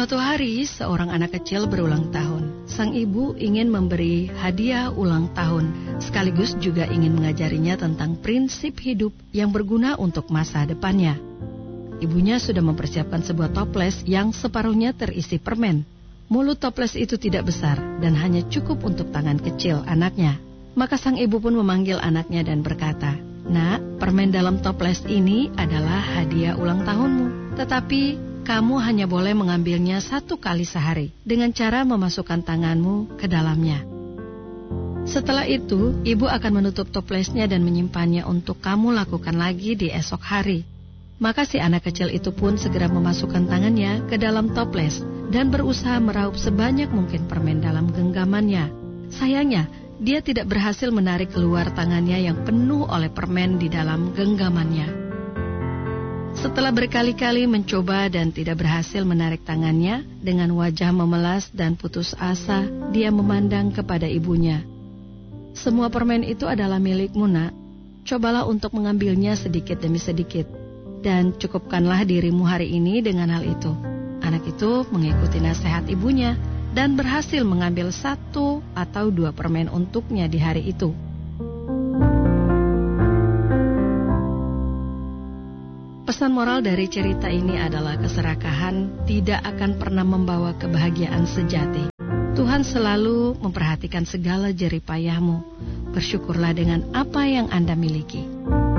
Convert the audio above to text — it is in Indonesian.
Suatu hari, seorang anak kecil berulang tahun. Sang ibu ingin memberi hadiah ulang tahun, sekaligus juga ingin mengajarinya tentang prinsip hidup yang berguna untuk masa depannya. Ibunya sudah mempersiapkan sebuah toples yang separuhnya terisi permen. Mulut toples itu tidak besar dan hanya cukup untuk tangan kecil anaknya. Maka sang ibu pun memanggil anaknya dan berkata, "Nak, permen dalam toples ini adalah hadiah ulang tahunmu. Tetapi kamu hanya boleh mengambilnya 1 kali sehari dengan cara memasukkan tanganmu ke dalamnya. Setelah itu, ibu akan menutup toplesnya dan menyimpannya untuk kamu lakukan lagi di esok hari." Maka si anak kecil itu pun segera memasukkan tangannya ke dalam toples dan berusaha meraup sebanyak mungkin permen dalam genggamannya. Sayangnya, dia tidak berhasil menarik keluar tangannya yang penuh oleh permen di dalam genggamannya. Setelah berkali-kali mencoba dan tidak berhasil menarik tangannya, dengan wajah memelas dan putus asa, dia memandang kepada ibunya. "Semua permen itu adalah milikmu, Nak. Cobalah untuk mengambilnya sedikit demi sedikit, dan cukupkanlah dirimu hari ini dengan hal itu." Anak itu mengikuti nasihat ibunya dan berhasil mengambil 1 atau 2 permen untuknya di hari itu. Pesan moral dari cerita ini adalah keserakahan tidak akan pernah membawa kebahagiaan sejati. Tuhan selalu memperhatikan segala jerih payahmu. Bersyukurlah dengan apa yang Anda miliki.